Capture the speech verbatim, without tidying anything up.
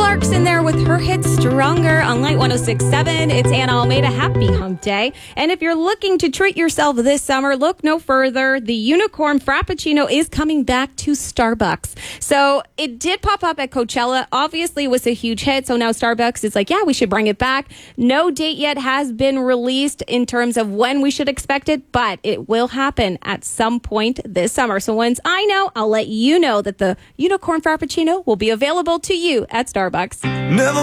Clarkson there with her hit Stronger on Light one oh six point seven. It's Anna Almeida. Happy Hump Day. And if you're looking to treat yourself this summer, look no further. The Unicorn Frappuccino is coming back to Starbucks. So it did pop up at Coachella. Obviously, it was a huge hit. So now Starbucks is like, yeah, we should bring it back. No date yet has been released in terms of when we should expect it, but it will happen at some point this summer. So once I know, I'll let you know that the Unicorn Frappuccino will be available to you at Starbucks.